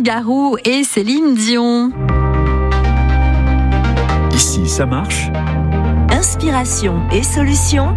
Garou et Céline Dion. Ici, ça marche. Inspiration et solutions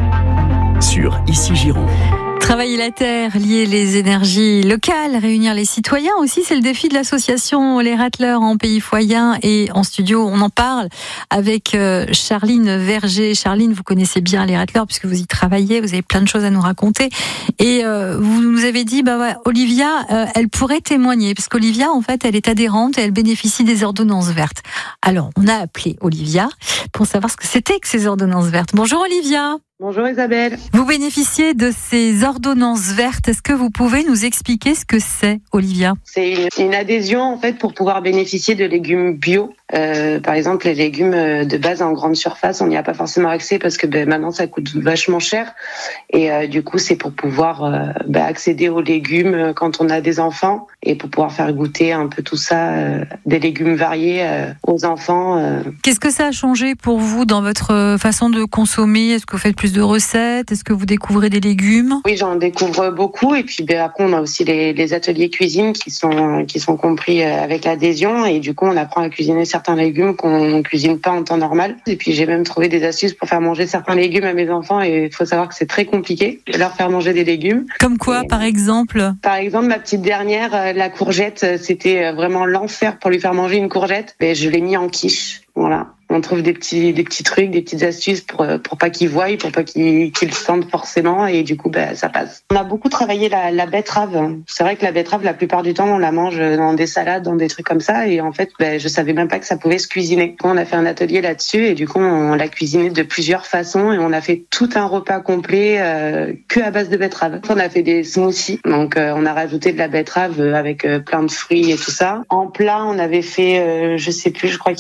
Sur Ici Giron. Travailler la terre, lier les énergies locales, réunir les citoyens aussi, c'est le défi de l'association Les Rateleurs en Pays Foyen. Et en studio, on en parle avec Charline Verger. Charline, vous connaissez bien Les Rateleurs puisque vous y travaillez, vous avez plein de choses à nous raconter. Et vous nous avez dit, Olivia, elle pourrait témoigner parce qu'Olivia, en fait, elle est adhérente et elle bénéficie des ordonnances vertes. Alors, on a appelé Olivia pour savoir ce que c'était que ces ordonnances vertes. Bonjour Olivia. Bonjour Isabelle. Vous bénéficiez de ces ordonnances vertes. Est-ce que vous pouvez nous expliquer ce que c'est, Olivia ? C'est une adhésion en fait pour pouvoir bénéficier de légumes bio. Par exemple, les légumes de base en grande surface, on n'y a pas forcément accès parce que maintenant ça coûte vachement cher. Et du coup, c'est pour pouvoir accéder aux légumes quand on a des enfants et pour pouvoir faire goûter un peu tout ça, des légumes variés aux enfants. Qu'est-ce que ça a changé pour vous dans votre façon de consommer ? Est-ce que vous faites plus de recettes ? Est-ce que vous découvrez des légumes ? Oui, j'en découvre beaucoup. Et puis après, on a aussi les ateliers cuisine qui sont compris avec l'adhésion. Et du coup, on apprend à cuisiner certains légumes qu'on ne cuisine pas en temps normal. Et puis, j'ai même trouvé des astuces pour faire manger certains légumes à mes enfants. Et il faut savoir que c'est très compliqué de leur faire manger des légumes. Comme quoi, par exemple ? Par exemple, ma petite dernière, la courgette, c'était vraiment l'enfer pour lui faire manger une courgette. Et je l'ai mis en quiche. Voilà. On trouve des petits trucs, des petites astuces pour pas qu'ils voient, pour pas qu'ils le sentent forcément, et du coup, ça passe. On a beaucoup travaillé la betterave. C'est vrai que la betterave, la plupart du temps, on la mange dans des salades, dans des trucs comme ça, et en fait, je savais même pas que ça pouvait se cuisiner. On a fait un atelier là-dessus, et du coup, on l'a cuisiné de plusieurs façons, et on a fait tout un repas complet que à base de betterave. On a fait des smoothies, donc on a rajouté de la betterave avec plein de fruits et tout ça. En plat, on avait fait, je sais plus, je crois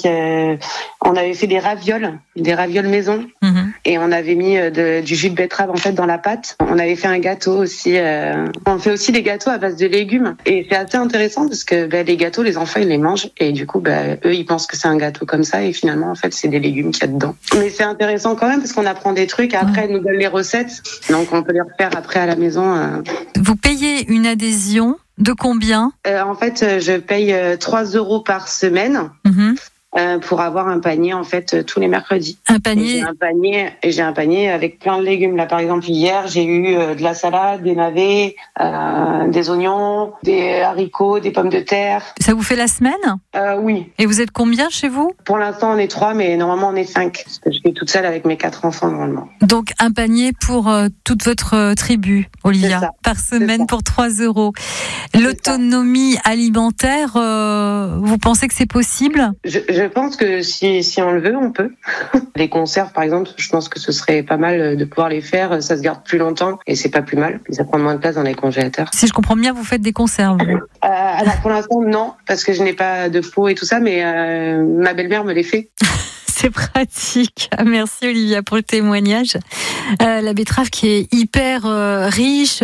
on avait fait des ravioles maison, et on avait mis du jus de betterave en fait dans la pâte. On avait fait un gâteau aussi. On fait aussi des gâteaux à base de légumes, et c'est assez intéressant parce que les gâteaux, les enfants ils les mangent, et du coup eux ils pensent que c'est un gâteau comme ça, et finalement en fait c'est des légumes qu'il y a dedans. Mais c'est intéressant quand même parce qu'on apprend des trucs. Après ils nous donnent les recettes, donc on peut les refaire après à la maison. Vous payez une adhésion de combien ? En fait, je paye 3 € par semaine. Pour avoir un panier en fait tous les mercredis. Un panier. J'ai un panier avec plein de légumes. Là par exemple hier j'ai eu de la salade, des navets, des oignons, des haricots, des pommes de terre. Ça vous fait la semaine ? Oui. Et vous êtes combien chez vous ? Pour l'instant on est 3, mais normalement on est 5. Parce que je suis toute seule avec mes 4 enfants normalement. Donc un panier pour toute votre tribu, Olivia, ça. par semaine pour 3 €. L'autonomie alimentaire, vous pensez que c'est possible ? Je pense que si on le veut, on peut. Les conserves, par exemple, je pense que ce serait pas mal de pouvoir les faire. Ça se garde plus longtemps et c'est pas plus mal. Ça prend moins de place dans les congélateurs. Si je comprends bien, vous faites des conserves. Alors pour l'instant, non, parce que je n'ai pas de pot et tout ça, mais ma belle-mère me les fait. C'est pratique. Merci Olivia pour le témoignage. La betterave qui est hyper riche,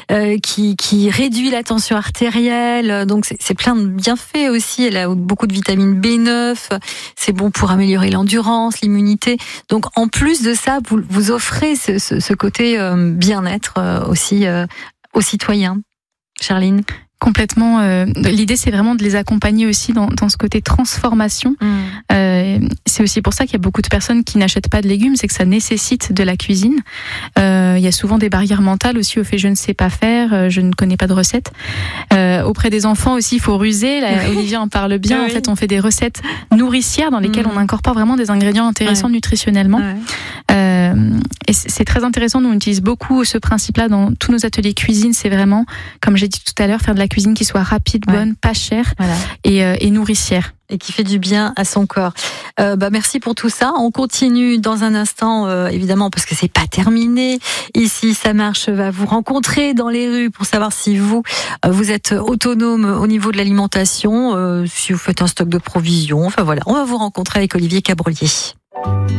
qui réduit la tension artérielle, donc c'est plein de bienfaits aussi. Elle a beaucoup de vitamine B9, c'est bon pour améliorer l'endurance, l'immunité. Donc en plus de ça, vous offrez ce côté bien-être aussi aux citoyens. Charline ? Complètement. L'idée, c'est vraiment de les accompagner aussi dans ce côté transformation. C'est aussi pour ça qu'il y a beaucoup de personnes qui n'achètent pas de légumes, c'est que ça nécessite de la cuisine. Il y a souvent des barrières mentales aussi au fait je ne sais pas faire, je ne connais pas de recette. Auprès des enfants aussi, il faut ruser. Olivia en parle bien. Oui. En fait, on fait des recettes nourricières dans lesquelles on incorpore vraiment des ingrédients intéressants nutritionnellement. Et c'est très intéressant. Nous, on utilise beaucoup ce principe-là dans tous nos ateliers cuisine. C'est vraiment, comme j'ai dit tout à l'heure, faire de la cuisine qui soit rapide, bonne, pas chère et nourricière. Et qui fait du bien à son corps. Merci pour tout ça. On continue dans un instant, évidemment, parce que c'est pas terminé. Ici, ça marche, va vous rencontrer dans les rues pour savoir si vous êtes autonome au niveau de l'alimentation, si vous faites un stock de provisions. Enfin voilà, on va vous rencontrer avec Olivier Cabrolier.